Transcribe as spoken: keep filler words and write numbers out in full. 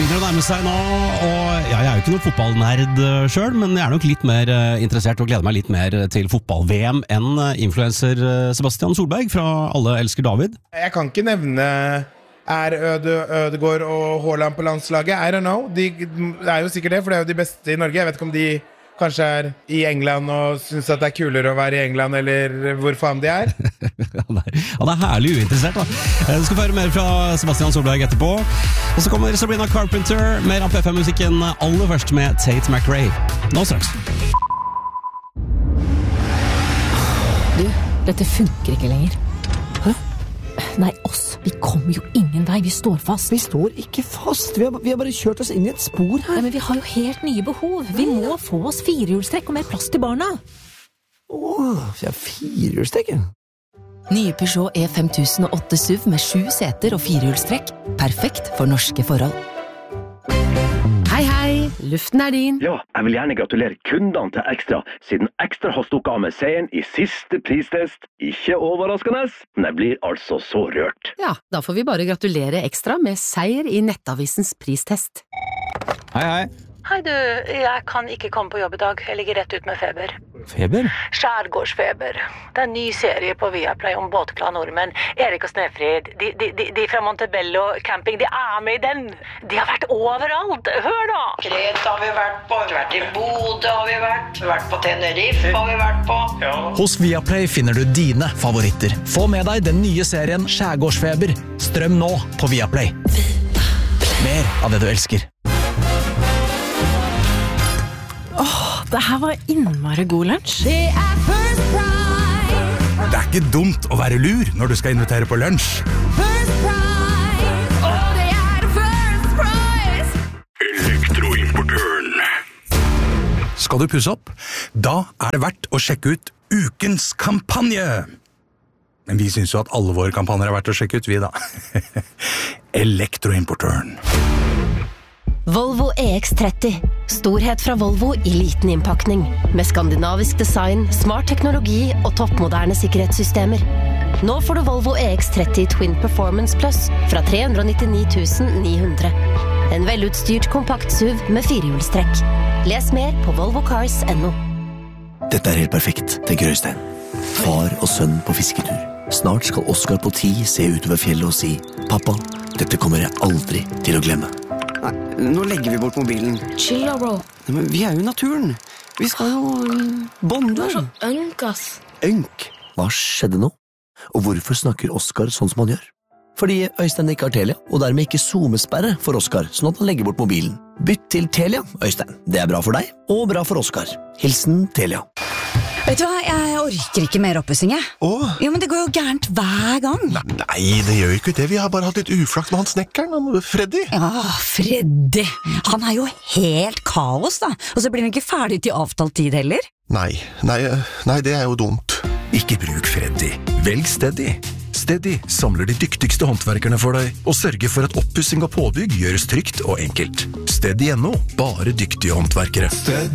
begynner å nærme seg nå, og ja, jeg er jo ikke noen fotballnerd selv, men jeg er nok litt mer interessert og gleder meg litt mer til fotball-V M enn influencer Sebastian Solberg fra Alle elsker David. Jeg kan ikke nevne er Øde, Ødegård og Haaland på landslaget, I don't know. De, det er jo sikkert det, for det er jo de beste i Norge. Jeg vet ikke om de kanskje er i England og synes at det er kulere å være i England, eller hvor faen de er. Han er, han er herlig uinteressert da. Du skal få høre mer fra Sebastian Solberg etterpå. Og så kommer Sabrina Carpenter, mer av P fem-musikken aller først med Tate McRae. Nå straks. Du, dette funker ikke lenger. Hæ? Nei, oss. Vi kommer jo ingen vei. Vi står fast. Vi står ikke fast. Vi har, vi har bare kjørt oss inn i et spor her. Nei, men vi har jo helt nye behov. Vi må få oss firehjulstrekk og mer plass til barna. Åh, vi har firehjulstrekk. Nye Peugeot E fem tusen og åtte S U V med sju seter og firehjulstrekk. Perfekt for norske forhold. Hei, hei. Luften er din. Ja, jeg vil gjerne gratulere kundene til Extra, siden Extra har stukket av med seieren i siste pristest. Ikke overraskende, men jeg blir altså så rørt. Ja, da får vi bare gratulere Extra med seier i Nettavisens pristest. Hei, hei. Hei du, jeg kan ikke komme på jobb i dag. Jeg ligger rett ut med feber. Feber? Skjærgårdsfeber. Det er en ny serie på Viaplay om båtglade nordmenn. Erik og Snefrid, de, de, de, de fra Montebello camping, de er med i den. De har vært overalt. Hør da! Kreta har vi vært på, vi har vært i Bodø har vi vært, vi har vært på Tenerife har vi vært på. Ja. Hos Viaplay finner du dine favoritter. Få med deg den nye serien Skjærgårdsfeber. Strøm nå på Viaplay. Mer av det du elsker. Åh, det her var innmari god lunsj. Det er First Price. Det er ikke dumt å være lur når du skal invitere på lunsj. First Price. Og det er First Price. Elektroimportøren. Skal du pusse opp? Da er det verdt å sjekke ut ukens kampanje. Men vi synes jo at alle våre kampanjer er verdt å sjekke ut, vi da. Elektroimportøren. Volvo E X tretti. Storhet fra Volvo i liten innpakning. Med skandinavisk design, smart teknologi og toppmoderne sikkerhetssystemer. Nå får du Volvo E X tretti Twin Performance Plus fra tre hundre og nittini tusen ni hundre. En velutstyrt kompakt S U V med firehjulstrekk. Les mer på volvo cars punktum no. Dette er helt perfekt, tenker Øystein. Far og sønn på fisketur. Snart skal Oscar på ti se utover fjellet og si «Pappa, dette kommer jeg aldri til å glemme». Nei, nå legger vi bort mobilen. Chill da, bro. Nei, men vi er jo i naturen. Vi skal jo bonde. Du er så ønk, ass. Ønk? Hva skjedde nå? Og hvorfor snakker Oscar sånn som han gjør? Fordi Øystein ikke har Telia, og dermed ikke zoomesperre for Oscar, sånn at han legger bort mobilen. Bytt til Telia, Øystein. Det er bra for deg, og bra for Oscar. Hilsen Telia. Vet du hva, jeg orker ikke mer oppussing, jeg. Åh? Jo, men det går jo gærent hver gang. Nei, nei, det gjør jo ikke det. Vi har bare hatt litt uflaks med han snekkeren, han Freddy. Ja, Freddy. Han er jo helt kaos, da. Og så blir han ikke ferdig til avtalt tid heller. Nei, nei, nei, det er jo dumt. Ikke bruk Freddy. Velg Steady. Steady samler de dyktigste håndverkerne for deg, og sørger for at oppussing og påbygg gjøres trygt og enkelt. Steady punktum no. Bare dyktige håndverkere.